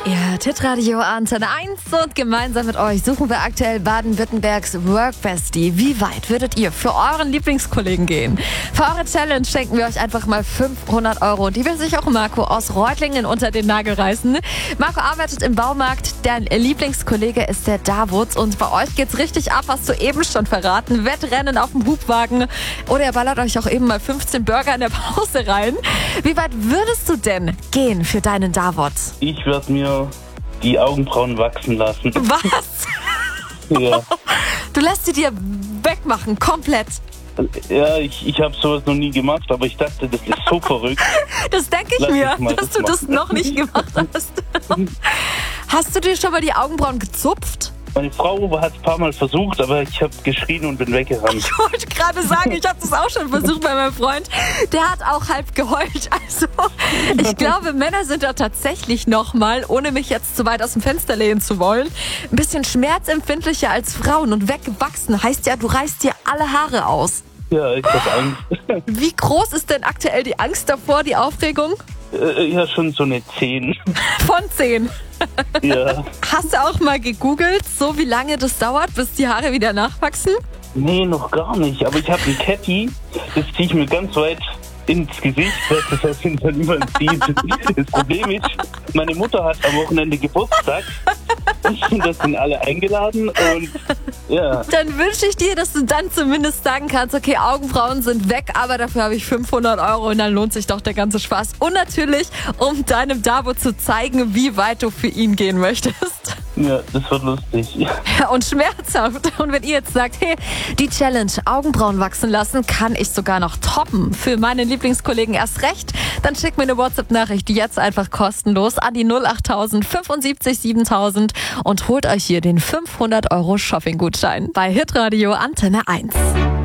Ja, Hitradio Antenne 1 und gemeinsam mit euch suchen wir aktuell Baden-Württembergs Workbestie. Wie weit würdet ihr für euren Lieblingskollegen gehen? Für eure Challenge schenken wir euch einfach mal 500 Euro. Die will sich auch Marco aus Reutlingen unter den Nagel reißen. Marco arbeitet im Baumarkt, dein Lieblingskollege ist der Davut und bei euch geht's richtig ab, hast du eben schon verraten. Wettrennen auf dem Hubwagen oder ihr ballert euch auch eben mal 15 Burger in der Pause rein. Wie weit würdest du denn gehen für deinen Davut? Ich werde mir die Augenbrauen wachsen lassen. Was? Ja, Du lässt sie dir wegmachen, komplett. ja ich habe sowas noch nie gemacht, aber ich dachte, das ist so verrückt. Das denke ich Lass mir, uns mal dass das du das machen. noch nicht gemacht hast. Hast du dir schon mal die Augenbrauen gezupft? Meine Frau hat es ein paar Mal versucht, aber ich habe geschrien und bin weggerannt. Ich wollte gerade sagen, ich habe das auch schon versucht bei meinem Freund. Der hat auch halb geheult. Also ich glaube, Männer sind da tatsächlich nochmal, ohne mich jetzt zu weit aus dem Fenster lehnen zu wollen, ein bisschen schmerzempfindlicher als Frauen. Und weggewachsen heißt ja, du reißt dir alle Haare aus. Ja, ich habe Angst. Wie groß ist denn aktuell die Angst davor, die Aufregung? Ja, schon so eine 10. Von 10. Ja. Hast du auch mal gegoogelt, so wie lange das dauert, bis die Haare wieder nachwachsen? Nee, noch gar nicht. Aber ich habe ein Cappy, das ziehe ich mir ganz weit ins Gesicht, dass das auf jeden Fall niemand sieht. Das Problem ist, meine Mutter hat am Wochenende Geburtstag und das sind alle eingeladen und ja. Dann wünsche ich dir, dass du dann zumindest sagen kannst, okay, Augenbrauen sind weg, aber dafür habe ich 500 Euro und dann lohnt sich doch der ganze Spaß. Und natürlich, um deinem Davut zu zeigen, wie weit du für ihn gehen möchtest. Ja, das wird lustig. Ja, und schmerzhaft. Und wenn ihr jetzt sagt, hey, die Challenge Augenbrauen wachsen lassen, kann ich sogar noch toppen. Für meinen Lieblingskollegen erst recht, dann schickt mir eine WhatsApp-Nachricht jetzt einfach kostenlos an die 08000 75 7000 und holt euch hier den 500 Euro Shopping-Gutschein bei Hitradio Antenne 1.